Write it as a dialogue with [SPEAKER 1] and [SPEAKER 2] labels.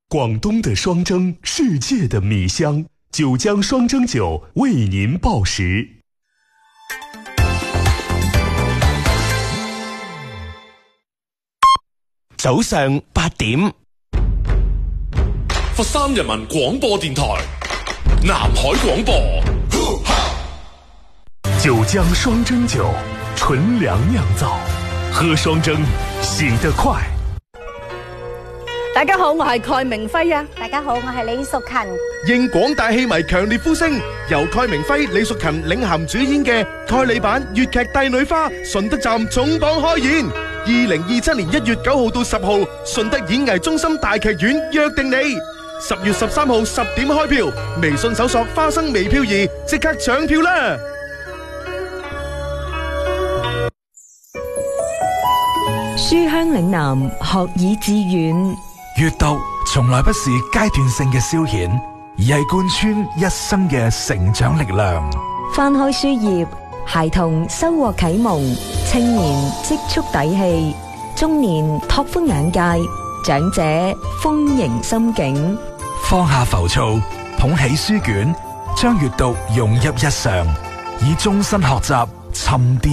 [SPEAKER 1] 广东的双蒸，世界的米香，九江双蒸酒为您报时。
[SPEAKER 2] 早上8點，
[SPEAKER 3] 佛山人民廣播電台南海廣播，
[SPEAKER 1] 九江雙蒸酒，純糧釀造，喝雙蒸醒得快。
[SPEAKER 4] 大家好，我係蓋明輝啊！
[SPEAKER 5] 大家好，我係李淑勤。
[SPEAKER 6] 應廣大戲迷強烈呼聲，由蓋明輝、李淑勤領銜主演嘅蓋里版粵劇《帝女花》順德站重磅開演。2027年1月9號到10號，順德演藝中心大劇院約定你。10月13號10點開票，微信搜索花生微票兒，即刻搶票啦！
[SPEAKER 7] 書香嶺南，學以致遠。
[SPEAKER 8] 閱讀從來不是階段性嘅消遣，而係貫穿一生嘅成長力量。
[SPEAKER 7] 翻開書頁，孩童收穫啟蒙，青年積蓄底氣，中年拓寬眼界，長者豐盈心境。
[SPEAKER 8] 放下浮躁，捧起書卷，將閱讀融入日常，以終身學習沉澱